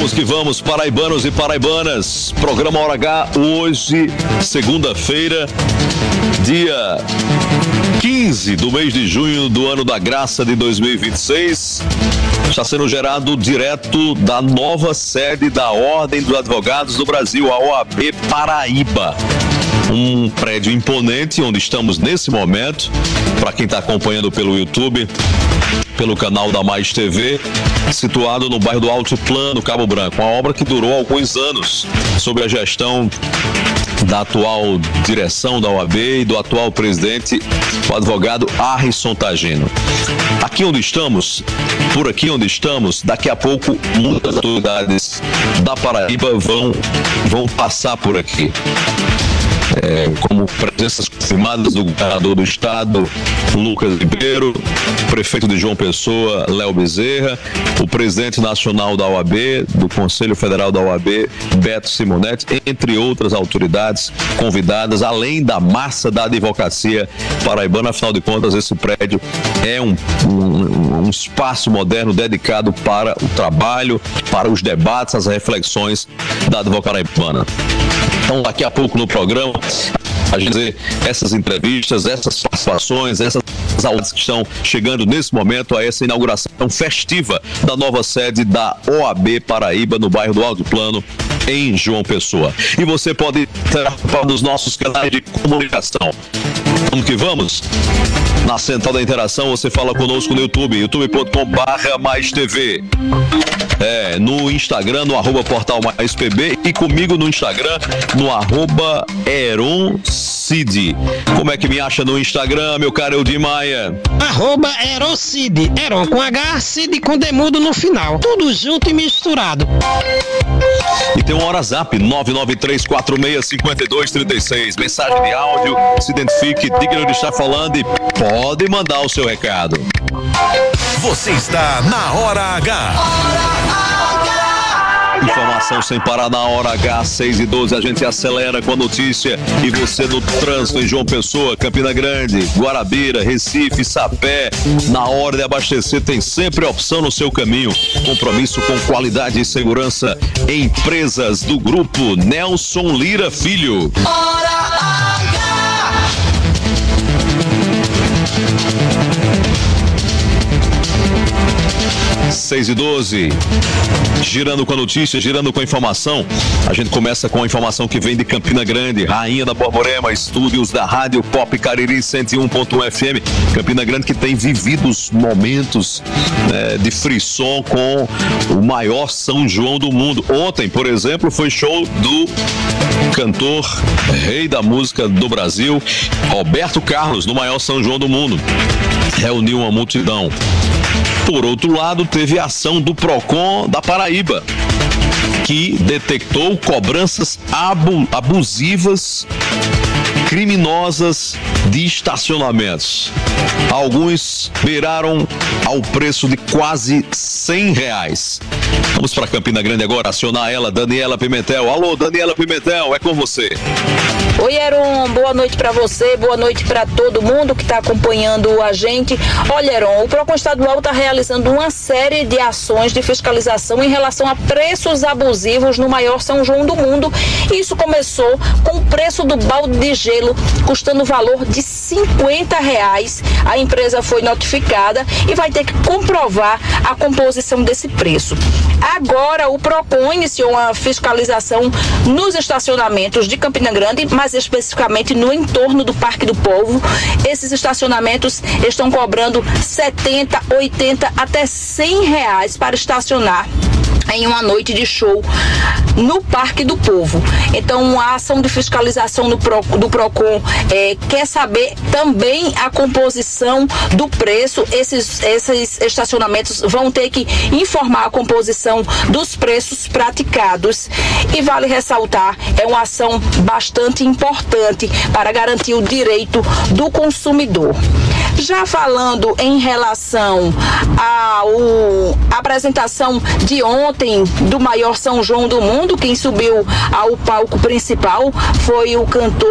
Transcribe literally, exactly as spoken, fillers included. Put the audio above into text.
Vamos que vamos, paraibanos e paraibanas. Programa Hora H, hoje, segunda-feira, dia quinze do mês de junho do ano da graça de dois mil e vinte e seis. Está sendo gerado direto da nova sede da Ordem dos Advogados do Brasil, a O A B Paraíba. Um prédio imponente onde estamos nesse momento. Para quem está acompanhando pelo YouTube, pelo canal da Mais T V, situado no bairro do Altiplano, Cabo Branco. Uma obra que durou alguns anos, sob a gestão da atual direção da O A B e do atual presidente, o advogado Arrisson Tagino. Aqui onde estamos, por aqui onde estamos, daqui a pouco muitas autoridades da Paraíba vão, vão passar por aqui. É, como presenças confirmadas do governador do estado, Lucas Ribeiro, prefeito de João Pessoa, Léo Bezerra, o presidente nacional da O A B, do Conselho Federal da O A B, Beto Simonetti, entre outras autoridades convidadas, além da massa da advocacia paraibana. Afinal de contas, esse prédio é um, um, um espaço moderno dedicado para o trabalho, para os debates, as reflexões da advocacia paraibana. Então, daqui a pouco no programa, a gente vê essas entrevistas, essas participações, essas aulas que estão chegando nesse momento a essa inauguração festiva da nova sede da O A B Paraíba, no bairro do Altiplano, em João Pessoa. E você pode participar dos nossos canais de comunicação. Vamos que vamos? Na Central da Interação, você fala conosco no YouTube, youtube ponto com barra mais T V. É, no Instagram, no arroba Portal Mais P B, e comigo no Instagram, no arroba Eron Cid. Como é que me acha no Instagram, meu caro Eudir Maia? Arroba Eron Cid. Eron com H, Cid com demudo no final. Tudo junto e misturado. E tem um WhatsApp, nove nove três quatro seis cinco dois três seis. Mensagem de áudio, se identifique, diga onde está falando e pode mandar o seu recado. Você está na Hora H. Informação sem parar na Hora H, seis e doze, a gente acelera com a notícia. E você no trânsito em João Pessoa, Campina Grande, Guarabira, Recife, Sapé, na hora de abastecer tem sempre opção no seu caminho. Compromisso com qualidade e segurança. Empresas do grupo Nelson Lira Filho. Hora H. seis e doze, girando com a notícia, girando com a informação. A gente começa com a informação que vem de Campina Grande, Rainha da Borborema, estúdios da Rádio Pop Cariri cento e um ponto um F M. Campina Grande que tem vivido os momentos né, de frisson com o maior São João do mundo. Ontem, por exemplo, foi show do cantor, rei da música do Brasil, Roberto Carlos, no maior São João do mundo. Reuniu uma multidão. Por outro lado, teve a ação do Procon da Paraíba, que detectou cobranças abu- abusivas, criminosas de estacionamentos. Alguns beiraram ao preço de quase cem reais. Vamos para Campina Grande agora, acionar ela, Daniela Pimentel. Alô, Daniela Pimentel, é com você. Oi, Eron, boa noite para você, boa noite para todo mundo que está acompanhando a gente. Olha, Eron, o Procon Estadual está realizando uma série de ações de fiscalização em relação a preços abusivos no maior São João do mundo. Isso começou com o preço do balde de gelo custando o valor de cinquenta reais. A empresa foi notificada e vai ter que comprovar a composição desse preço. Agora, o Procon iniciou uma fiscalização nos estacionamentos de Campina Grande, mais especificamente no entorno do Parque do Povo. Esses estacionamentos estão cobrando setenta, oitenta até cem reais para estacionar em uma noite de show no Parque do Povo. Então, a ação de fiscalização do, Pro, do Procon é, quer saber também a composição do preço. Esses, esses estacionamentos vão ter que informar a composição dos preços praticados. E vale ressaltar, é uma ação bastante importante para garantir o direito do consumidor. Já falando em relação à apresentação de ontem do maior São João do mundo, quem subiu ao palco principal foi o cantor